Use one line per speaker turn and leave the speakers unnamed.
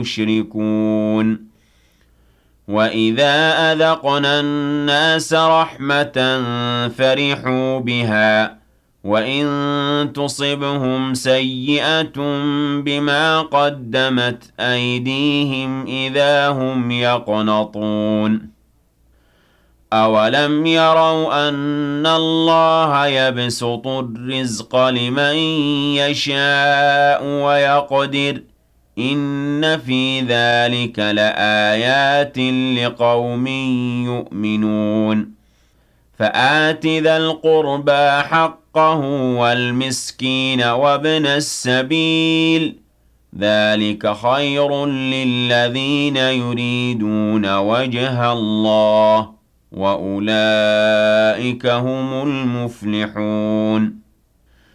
يشركون وإذا أذقنا الناس رحمة فرحوا بها وإن تصبهم سيئة بما قدمت أيديهم إذا هم يقنطون أولم يروا أن الله يبسط الرزق لمن يشاء ويقدر إن في ذلك لآيات لقوم يؤمنون فآت ذا القربى حقه والمسكين وابن السبيل ذلك خير للذين يريدون وجه الله وأولئك هم المفلحون